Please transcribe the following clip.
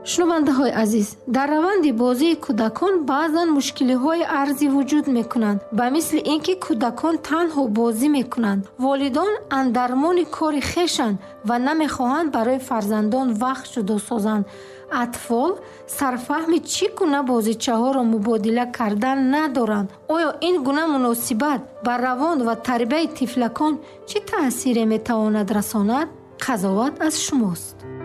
шунавандаҳои азиз, дар раванди бозии кӯдакон баъзан мушкилиҳои арзӣ вуҷуд мекунанд, ба мисли ин ки кӯдакон танҳо бозӣ мекунанд. волидон андармони кори хешанд ва намехоҳанд барои фарзандон вақт ҷудо созанд. атфол сарфаҳми чӣ гуна бозичаҳоро мубодила кардан надоранд. оё ин гуна муносибат ба равон ва тарбияи тифлакон чӣ таъсире метавонад расонад? қазоват аз шумост.